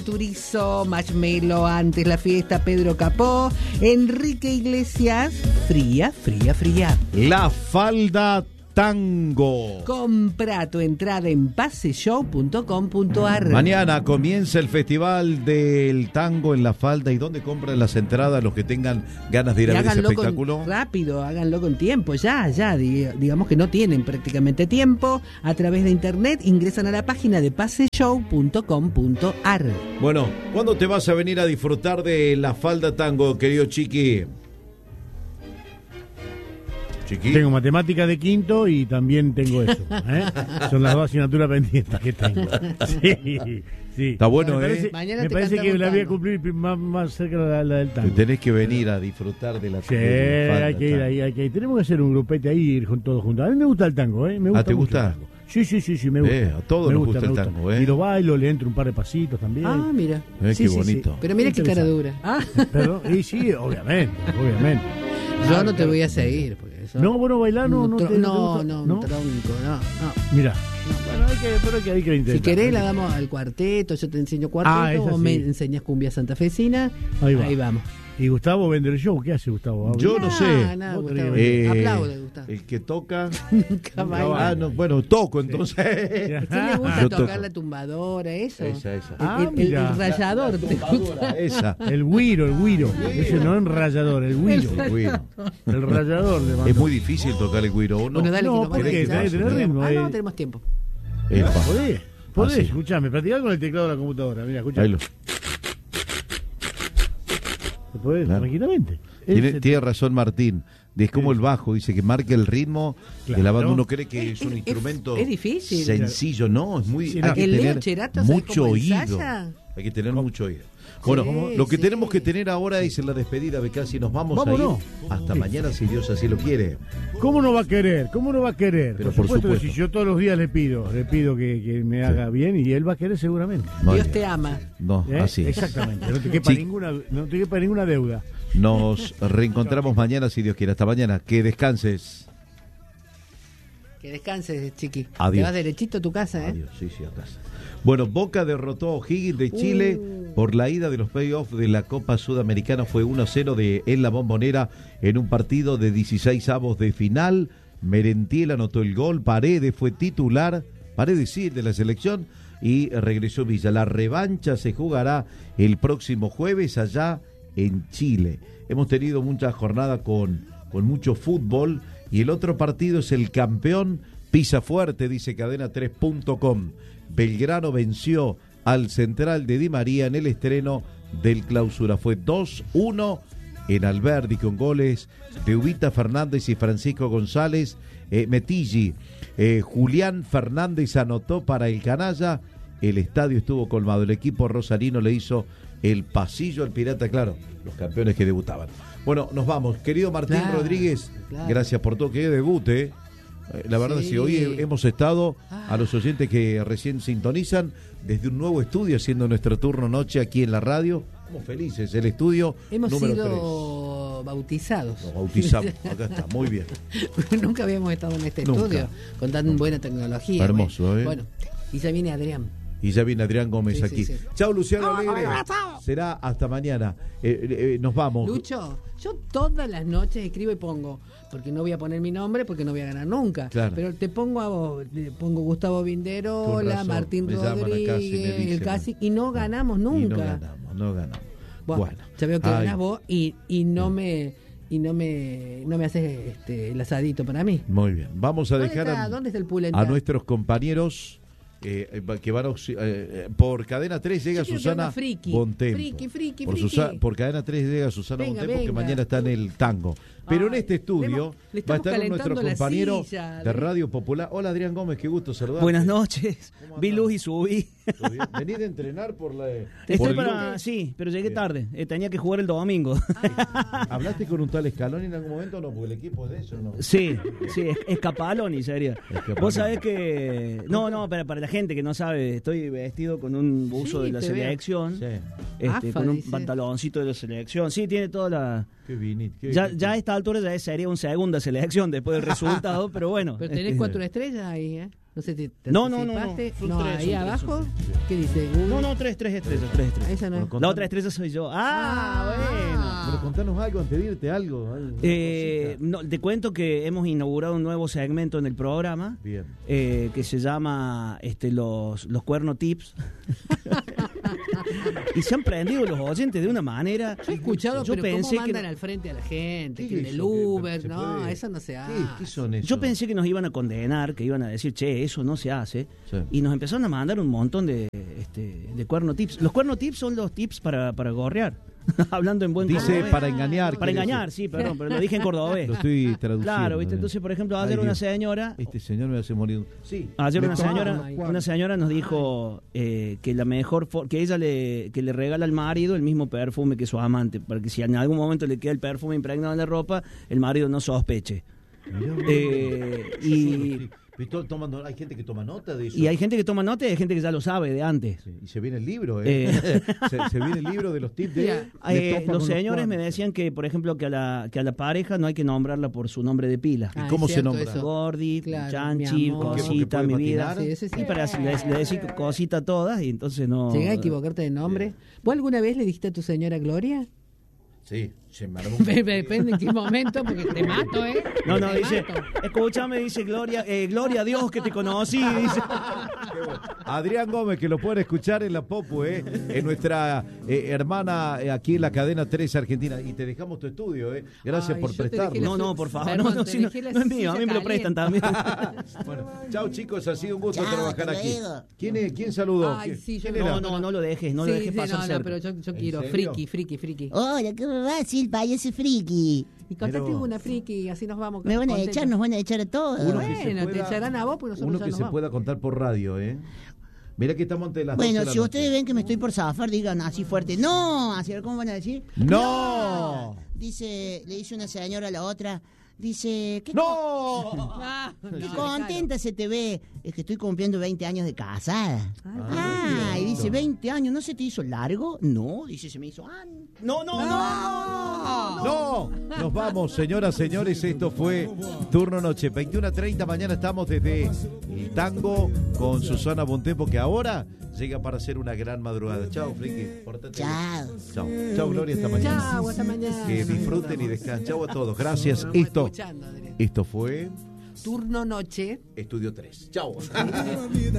Turizo, Marshmello, Antes la Fiesta, Pedro Capó, Enrique Iglesias, Fría. La Falda Tango. Compra tu entrada en paseshow.com.ar. Mañana comienza el Festival del Tango en La Falda. ¿Y dónde compran las entradas los que tengan ganas de ir a ver ese espectáculo? Rápido, háganlo con tiempo, ya, digamos que no tienen prácticamente tiempo. A través de internet ingresan a la página de paseshow.com.ar. Bueno, ¿cuándo te vas a venir a disfrutar de La Falda Tango, querido Chiqui? Tengo matemáticas de quinto y también tengo eso, ¿eh? Son las dos asignaturas pendientes que tengo. Sí. Está bueno, me parece que la voy a cumplir más cerca de la del tango. Tenés que venir a disfrutar de la Sí, hay que ir ahí. Tenemos que hacer un grupete ahí y ir todos juntos. A mí me gusta el tango, ¿eh? Me gusta. ¿te gusta? Sí, me gusta. A todos nos gusta el tango, Y lo bailo, le entro un par de pasitos también. Ah, mira. Qué bonito. Pero mira qué cara dura. Perdón, y sí, obviamente. Yo no te voy a seguir. No, bueno, bailar no. Un tronco, no. Mira. Bueno, hay que intentar. Si querés la damos al cuarteto, yo te enseño cuarteto, o me enseñas cumbia santafesina. Ahí vamos. ¿Y Gustavo vende el show? ¿Qué hace Gustavo? Yo no sé. Aplaude, Gustavo. El que toca. Nunca baila. Bueno, toco entonces. ¿Sí le gusta tocar la tumbadora, eso? Esa. El rallador, ¿te gusta? Esa. El güiro. Ese no es rallador, el güiro. El rallador le mando. Es muy difícil tocar el güiro, ¿o no? Bueno, dale, no, porque tenés ritmo. No tenemos tiempo. Podés, escuchame, practicar con el teclado de la computadora. Mira, escuchame. Se puede, tranquilamente. Tiene razón Martín. Es como el bajo, dice que marca el ritmo de la banda. Uno cree que es un instrumento difícil. Sencillo, no, es muy. Hay que tener mucho oído. Hay que tener mucho oído. Bueno, lo que tenemos que tener ahora es en la despedida, Becasi, nos vamos a ir hasta mañana si Dios así lo quiere. ¿Cómo no va a querer? Pero por supuesto. Si yo todos los días le pido que me haga bien y él va a querer seguramente. Dios te ama. No, así. Exactamente, no te quepa ninguna deuda. Nos reencontramos mañana si Dios quiere. Hasta mañana, que descanses. Que descanses, Chiqui. Adiós. Te vas derechito a tu casa, Adiós, sí, a casa. Bueno, Boca derrotó a O'Higgins de Chile por la ida de los playoffs de la Copa Sudamericana. Fue 1-0 en la Bombonera en un partido de 16avos de final. Merentiel anotó el gol, Paredes fue titular, de la selección, y regresó Villa. La revancha se jugará el próximo jueves allá en Chile. Hemos tenido mucha jornada con mucho fútbol, y el otro partido es el campeón pisa fuerte, dice cadena3.com. Belgrano venció al Central de Di María en el estreno del Clausura. Fue 2-1 en Alberdi, con goles de Ubita Fernández y Francisco González. Metilli, Julián Fernández anotó para el Canalla. El estadio estuvo colmado. El equipo rosarino le hizo el pasillo al Pirata, claro, los campeones que debutaban. Bueno, nos vamos. Querido Martín Rodríguez, gracias por todo, que debute. La verdad, sí, hoy hemos estado, a los oyentes que recién sintonizan, desde un nuevo estudio, haciendo nuestro turno noche aquí en la radio. Estamos felices, el estudio hemos número sido 3. Bautizados. Nos bautizamos, acá está, muy bien. Nunca habíamos estado en este estudio con tan buena tecnología. Hermoso, Bueno, y ya viene Adrián. Y ya viene Adrián Gómez aquí. Sí. Chao, Luciano Alegre. Será hasta mañana. Nos vamos. Lucho, yo todas las noches escribo y pongo, porque no voy a poner mi nombre, porque no voy a ganar nunca. Claro. Pero te pongo a vos, pongo Gustavo Vinderola, Martín Rodríguez, el Casi, y no ganamos nunca. No ganamos. Bueno, ya veo que ganás vos y no me haces el asadito para mí. Muy bien. Vamos a dejar ¿Dónde está el pulenta? A nuestros compañeros que van por Cadena 3 llega Susana Bontempo. Friki. Por Cadena 3 llega Susana Bontempo, que mañana está en el tango. Pero en este estudio va a estar nuestro compañero de Radio Popular. Hola, Adrián Gómez, qué gusto saludarte. Buenas noches. Vi luz y subí. Venís de entrenar por la... Sí, pero llegué tarde. Tenía que jugar el domingo. ¿Hablaste con un tal Scaloni en algún momento o no? Porque el equipo es de ellos, ¿no? Sí, Escapaloni sería. Vos sabés que... No, para la gente que no sabe, estoy vestido con un buzo de la selección. Sí. Con un pantaloncito de la selección. Sí, tiene toda la... Ya a esta altura ya sería una segunda selección después del resultado, pero bueno. Pero tenés 4 estrellas ahí, ¿eh? No sé si te No, anticipaste. son No, tres, ahí son abajo. tres. ¿Qué dice? No, tres estrellas. Esa no es. La otra estrella soy yo. Bueno. Pero contanos algo antes de irte, algo. No, te cuento que hemos inaugurado un nuevo segmento en el programa. Bien. Que se llama los cuerno tips. Y se han prendido los oyentes de una manera. Yo he escuchado, yo pero pensé ¿cómo mandan al frente a la gente? Que ¿Qué del eso? Uber, ¿Se puede? eso no se hace. ¿Qué son esos? Yo pensé que nos iban a condenar, que iban a decir, che, eso no se hace. Sí. Y nos empezaron a mandar un montón de cuerno tips. Los cuerno tips son los tips para gorrear. Hablando en buen Dice cordobés. para engañar. Para engañar, sí, perdón, pero lo dije en cordobés. Lo estoy traduciendo. Claro, ¿viste? Entonces, por ejemplo, ayer Ay, una Dios. señora... Este señor me hace morir. Sí. Ayer Me una señora nos dijo que la mejor que ella le regala al marido el mismo perfume que su amante, para que si en algún momento le queda el perfume impregnado en la ropa, el marido no sospeche. Hay gente que toma nota de eso. Y hay gente que toma nota y hay gente que ya lo sabe de antes. Sí, y se viene el libro, se viene el libro de los tips de los señores me decían que, por ejemplo, que a la pareja no hay que nombrarla por su nombre de pila. ¿Y cómo se nombra? Eso. Gordi, Claro, Chanchi, mi amor. Cosita, mi vida. patinar? Sí, Y para le decís Cosita a todas y entonces no... Llega a equivocarte de nombre. ¿Vos alguna vez le dijiste a tu señora Gloria? Sí, se me armó. Depende en qué momento, porque te mato, ¿eh? No, Te dice, mato. escúchame, dice Gloria a Dios que te conocí, dice. Adrián Gómez, que lo pueden escuchar en la Popu, en nuestra hermana aquí en la cadena 3 Argentina. Y te dejamos tu estudio, Gracias por prestarnos. No, por favor, Perdón, no te es dejé la mío, a mí me lo silla prestan también. Bueno, chao chicos, ha sido un gusto Chao, trabajar hasta aquí. luego. ¿Quién saludó? Ay, sí, yo ¿Quién no, era? No lo dejes, no lo dejes pasar cerca. pero yo quiero serio? friki. Hola, ¿cómo va? Sí, el payaso friki. Y contate Pero- una friki, así nos vamos. Me van a contentos. echar, nos van a echar a todos. Uno que se Bueno, te pueda- echarán a vos, pues nosotros Uno ya que nos se vamos. pueda contar por radio, Mira que estamos ante las 12 Bueno, de la si noche. ustedes ven que me estoy por zafar, digan así fuerte. No, así, ¿cómo van a decir? ¡No! Dice, le dice una señora a la otra. Dice, ¿qué, ¡No! Ah, qué no, contenta se te ve? Es que estoy cumpliendo 20 años de casada. Ah, Y dice, 20 años, ¿no se te hizo largo? No, dice, se me hizo... No. ¡No! Nos vamos, señoras, señores. Esto fue Turno Noche. 21:30. Mañana estamos desde el tango con Susana Bontempo, que ahora llega para hacer una gran madrugada. Chao, Friki. Pórtate Chao. bien. Chao. Chao, Gloria. Hasta mañana. Chao, hasta mañana. Que disfruten y descansen. Chao a todos. Gracias. Nos vamos escuchando, Adrián. Esto fue Turno noche. Estudio 3. Chao.